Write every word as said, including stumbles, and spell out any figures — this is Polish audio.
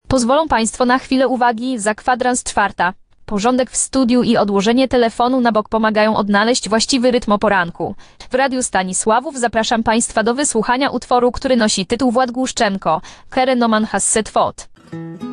Pozwolą Państwo na chwilę uwagi, za kwadrans czwarta. Porządek w studiu i odłożenie telefonu na bok pomagają odnaleźć właściwy rytm o poranku. W Radiu Stanisławów zapraszam Państwa do wysłuchania utworu, który nosi tytuł Wład Głuszczenko, Kere no man has set fot.